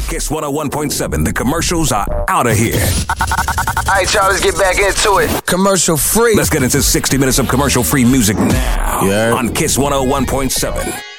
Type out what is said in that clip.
Kiss 101.7. The commercials are out of here. All right, y'all, let's get back into it. Commercial free. Let's get into 60 minutes of commercial free music now on Kiss 101.7.